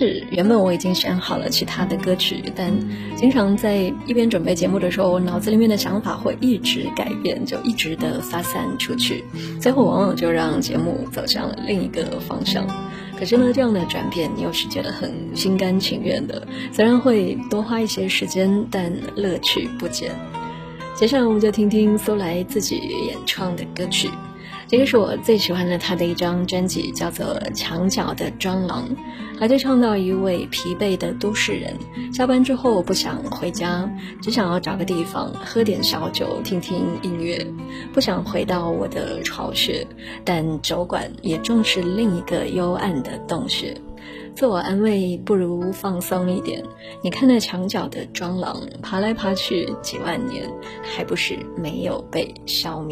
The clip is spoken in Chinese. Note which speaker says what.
Speaker 1: 始原本我已经选好了其他的歌曲，但经常在一边准备节目的时候，脑子里面的想法会一直改变，就一直的发散出去，最后往往就让节目走向了另一个方向。可是呢，这样的转变你又是觉得很心甘情愿的，虽然会多花一些时间，但乐趣不减。接下来我们就听听苏来自己演唱的歌曲，这个是我最喜欢的他的一张专辑，叫做《墙角的蟑螂》。他就唱到一位疲惫的都市人，下班之后不想回家，只想要找个地方喝点小酒，听听音乐，不想回到我的巢穴，但酒馆也正是另一个幽暗的洞穴。自我安慰不如放松一点，你看那墙角的蟑螂爬来爬去几万年，还不是没有被消灭。